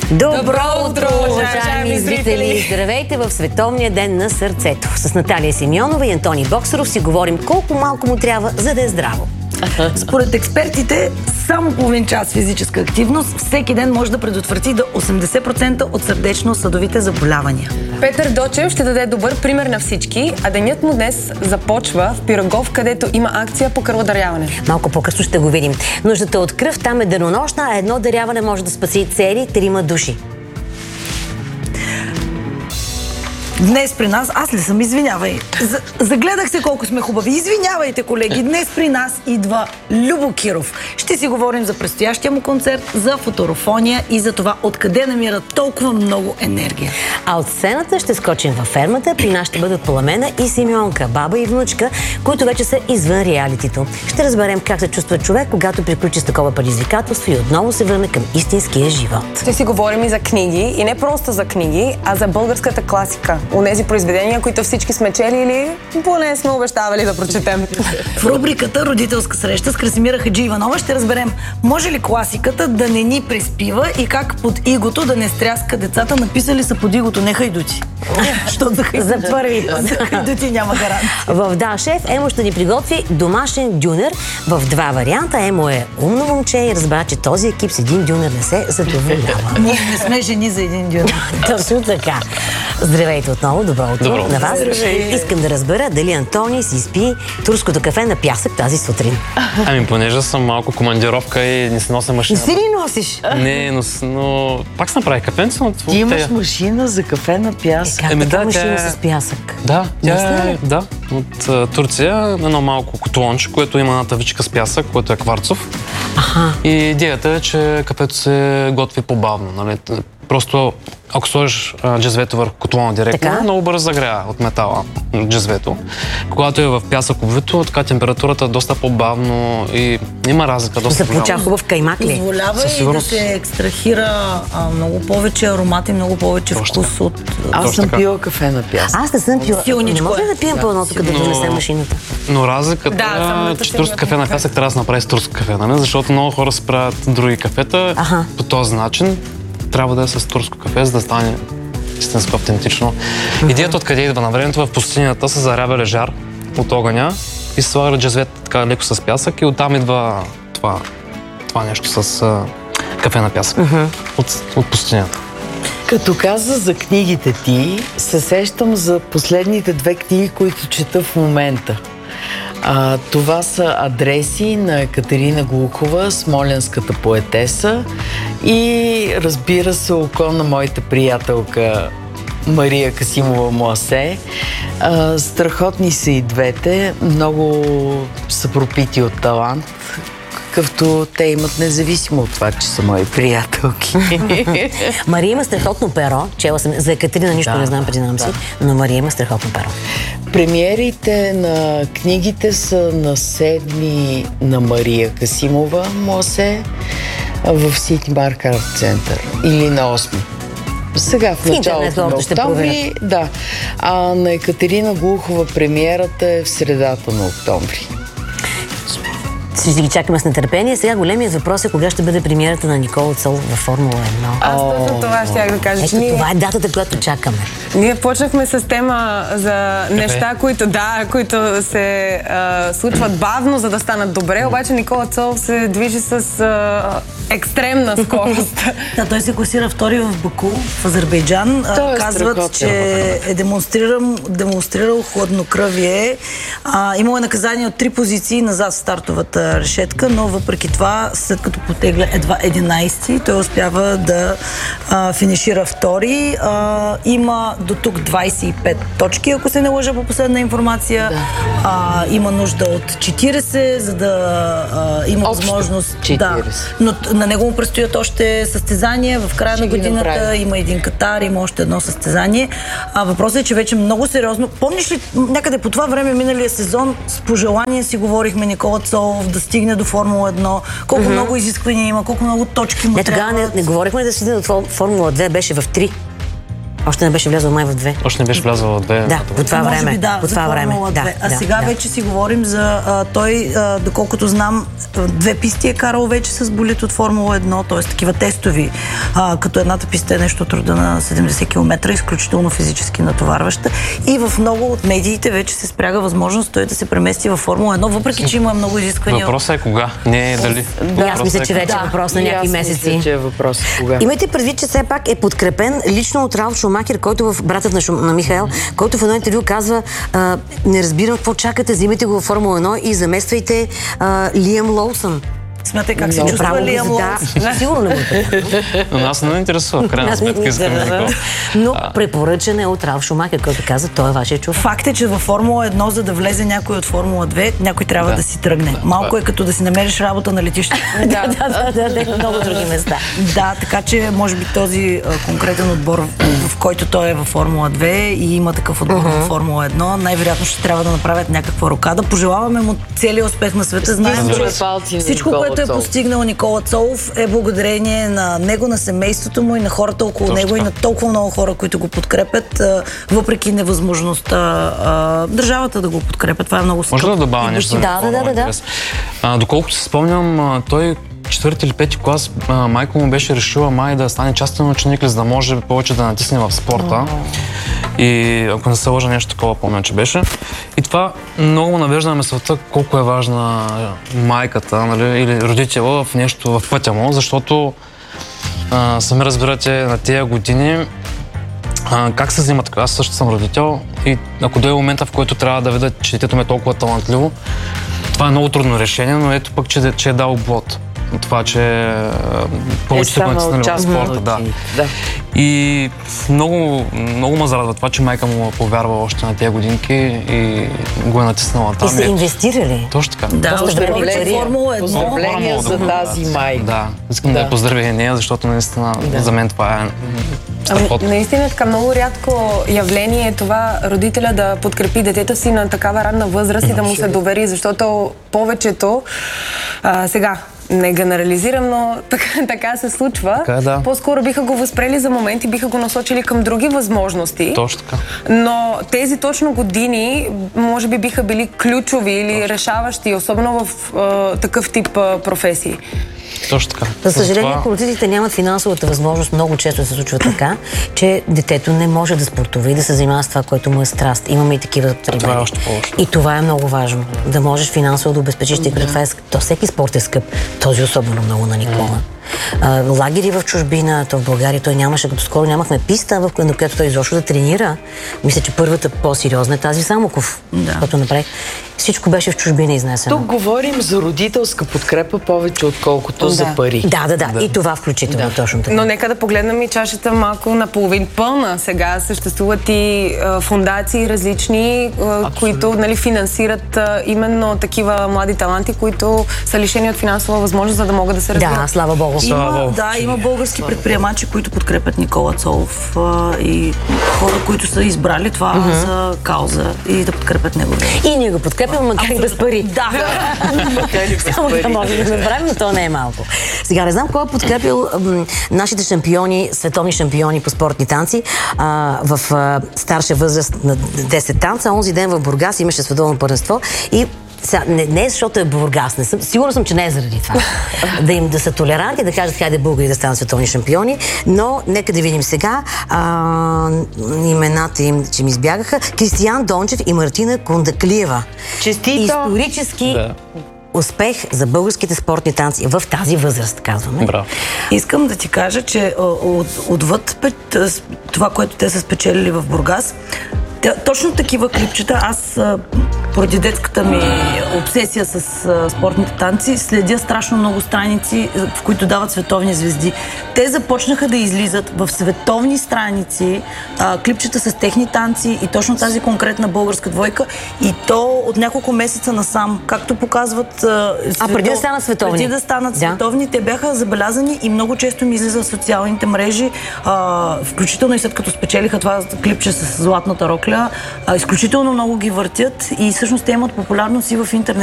Добро утро, уважаеми зрители! Здравейте в Световния ден на сърцето. С Наталия Симеонова и Антоний Боксаров си говорим колко малко му трябва, за да е здраво. Според експертите, само половин час физическа активност всеки ден може да предотврати до 80% от сърдечно-съдовите заболявания. Петър Дочев ще даде добър пример на всички, а денят му днес започва в Пирогов, където има акция по кръводаряване. Малко по-късно ще го видим. Нуждата от кръв там е денонощна, а едно даряване може да спаси цели 3 души. Днес при нас, аз ли съм, извинявай, загледах се колко сме хубави. Извинявайте, колеги, днес при нас идва Любо Киров. Ще си говорим за предстоящия му концерт, за фоторофония и за това откъде намира толкова много енергия. А от сцената ще скочим във фермата. При нас ще бъдат Пламена и Симеонка, баба и внучка, които вече са извън реалитито. Ще разберем как се чувства човек, когато приключи с такова предизвикателство и отново се върне към истинския живот. Ще си говорим и за книги, и не просто за книги, а за българската класика. Онези произведения, които всички сме чели или поне сме обещавали да прочетем. В рубриката "Родителска среща" с Красимира Хаджииванова ще разберем, може ли класиката да не ни преспива и как под игото да не стряска децата. Написали са под игото не хайдути. Защото за първи път. За хайдути няма гаранция. В "Да, шеф" Емо ще ни приготви домашен дюнер в 2 варианта. Емо е умно момче и разбра, че този екип с един дюнер не се задоволява. Ние не сме жени за един дюнер. Точно така. Здравейте отново, добро утро на вас. Искам да разбера дали Антоний си спи турското кафе на пясък тази сутрин. Ами, понеже съм малко командировка и не се нося машина. Не си ли носиш? Не, но пак съм направи кафенце, но Ти имаш машина за кафе на пясък? Как така машина с пясък? Да, тя е от Турция, едно малко котлонче, което има една тавичка с пясък, което е кварцов. И идеята е, че кафето се готви по-бавно, нали? Просто ако сложиш джезвето върху котлона директно, много бързо загрява от метала джезвето. Когато е в пясък обвито, така температурата е доста по-бавно и има разлика доста голяма. Получава хубав каймак ли? Позволява и да се екстрахира много повече аромат и много повече вкус от... Аз съм пила кафе на пясък. Аз не съм пила. Не може да пием по едното, като донесе машината. Но разликата е, че турско кафе на пясък трябва да се направи с турско кафе, нали? Защото много хора се правят други кафета по този начин. Трябва да е с турско кафе, за да стане истинско автентично. Идеята откъде идва на времето, в пустинята се зарябя лежар от огъня и се слага джезвет така леко с пясък и оттам идва това нещо с кафе на пясък от пустинята. Като каза за книгите ти, се сещам за последните 2 книги, които чета в момента. Това са "Адреси" на Екатерина Глухова, смолянската поетеса, и разбира се "Око" на моята приятелка Мария Касимова Муасе. Страхотни са и двете, много са пропити от талант, какъвто те имат, независимо от това, че са мои приятелки. Мария има страхотно перо. Чела съм. За Екатерина нищо не знам, признавам си, но Мария има страхотно перо. Премиерите на книгите са на 7 на Мария Касимова Муасе в Сити Марк Арт Център, или на 8. Сега в началото на октомври. Да. А на Екатерина Глухова премиерата е в средата на октомври. Ще ги чакаме с нетърпение. Сега големият въпрос е кога ще бъде премиерата на Никола Цол във Формула 1. Аз точно това щях да кажа. Това е датата, която чакаме. Ние почнахме с тема за неща, които се случват бавно, за да станат добре, обаче Никола Цол се движи с екстремна скорост. Да, той се класира втори в Баку, в Азербайджан. Казват, че е демонстрирал хладнокръвие. Имало е наказание от 3 позиции назад в стартовата решетка, но въпреки това, след като потегля едва 11, той успява да финишира втори. Има до тук 25 точки, ако се не лъжа по последна информация. Има нужда от 40, за да има възможност. 40. Но на него му предстоят още състезания. В края на годината има един Катар, има още едно състезание. Въпросът е, че вече много сериозно. Помниш ли, някъде по това време, миналия сезон, с пожелание си говорихме Никола Цолов да стигне до Формула 1, колко много изисквания има, колко много точки му трябва. Тогава не говорихме да стигне до Формула 2, беше в 3. Още не беше влязъл май в 2. Още не беше влязъл в 2. Да, по това време. Може би, по това време. А сега вече си говорим за той, доколкото знам, 2 писти е карал вече с болид от Формула 1, т.е. такива тестови, като едната писта е нещо от рода на 70 км, изключително физически натоварваща. И в много от медиите вече се спряга възможност той да се премести във Формула 1, въпреки че има много изисквания. Въпросът е кога, не е дали. Аз мисля, че вече е въпрос на някакви месеци. Мисля, че е въпрос кога. Имайте предвид, че все пак е подкрепен лично от Ралф Шумахер, който братът на Михаел, който в едно интервю казва: не разбирам какво чакате, взимайте го във Формула 1 и замествайте Лиам Лоусън. Смятай как се чувства Лиам Лоусън. Да, сигурно не го. Но нас не интересува, в крайна сметка искаме такова. Но препоръчен е от Ралф Шумахер, който каза, той е вашия човек. Факт е, че във Формула 1, за да влезе някой от Формула 2, някой трябва да си тръгне. Малко е като да си намериш работа на летище. Да, много други места. Да, така че може би този конкретен отбор, в който той е във Формула 2 и има такъв отбор във Формула 1, най-вероятно ще трябва да направят някаква рокада. Пожелаваме му целия успех на света. Знаем, че всичко, което е постигнал Никола Цолов, е благодарение на него, на семейството му и на хората около него и на толкова много хора, които го подкрепят, въпреки невъзможността държавата да го подкрепят. Това е много скъпо. Може да добавя нещо? Да. Доколкото се спомням, той 4 или 5 клас, майка му беше решила май да стане частен ученик, за да може повече да натисне в спорта. И ако не се лъжа, нещо такова помня, че беше. И това много навежда на мисълта колко е важна майката, нали, или родителя в нещо, в пътя му, защото сами разбирате на тези години как се взима така. Аз също съм родител и ако дойде момента, в който трябва да видя, че детето ми е толкова талантливо, това е много трудно решение, но ето пък, че е дал плод. Това, че повече се натиснали в спорта. Да. И много ме зарадва това, че майка му повярва още на тези годинки и го е натиснала там. И са инвестирали. Точно така. Да, поздравления за тази майка. Да, искам да я поздравя и нея, защото наистина за мен това е страхотно. Наистина така много рядко явление е това родителя да подкрепи детето си на такава ранна възраст и да му се довери, защото повечето сега не генерализирам, но така се случва. Да. По-скоро биха го възпрели за момент и биха го насочили към други възможности. Точно така. Но тези точно години може би биха били ключови или решаващи, особено в такъв тип професии. Точно така. За съжаление, родителите нямат финансовата възможност, много често се случва така, че детето не може да спортува и да се занимава с това, което му е страст. Имаме и такива примери. Това е още по-лошо. И това е много важно. Да можеш финансово да обезпечиш, тъй като това е, то всеки спорт е скъп. Този особено много на Никола. Лагери в чужбина, то в България той нямаше, като скоро нямахме писта, в която той изобщо да тренира. Мисля, че първата по-сериозна е тази Самоков, която направих. Всичко беше в чужбина изнесено. Тук говорим за родителска подкрепа повече, отколкото за пари. Да. И това включително точно така. Но нека да погледнем и чашата малко наполовин пълна. Сега съществуват и фондации различни, които финансират именно такива млади таланти, които са лишени от финансова възможност, за да могат да се развиват. Да, слава Богу. Има български предприемачи, които подкрепят Никола Цолов и хора, които са избрали това за кауза и да подкрепят него. И ние го подкрепяме, макар и без пари. Да. Само да може да направим, но то не е малко. Сега не знам кой е подкрепил нашите шампиони, световни шампиони по спортни танци в старша възраст на 10 танца. Онзи ден в Бургас имаше световно първенство и не е защото е Бургас, сигурно съм, че не е заради това. Да са толерантни, да кажат хайде българи да станат световни шампиони, но нека да видим сега имената им, че ми избягаха. Кристиян Дончев и Мартина Кондаклиева. Честито! Исторически успех за българските спортни танци в тази възраст, казваме. Браво. Искам да ти кажа, че отвъд това, което те са спечелили в Бургас, точно такива клипчета, аз поради детската ми обсесия с спортните танци, следя страшно много страници, в които дават световни звезди. Те започнаха да излизат в световни страници клипчета с техни танци и точно тази конкретна българска двойка, и то от няколко месеца насам, както показват преди да станат световни. Преди да станат световни, те бяха забелязани и много често ми излиза в социалните мрежи, включително и след като спечелиха това клипче с златната рокля, изключително много ги въртят и всъщност те имат популярност и в